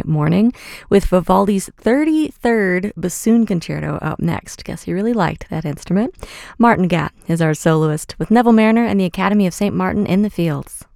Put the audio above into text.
morning, with Vivaldi's 33rd Bassoon Concerto up next. Guess he really liked that instrument. Martin Gatt is our soloist, with Neville Marriner and the Academy of St. Martin in the fields.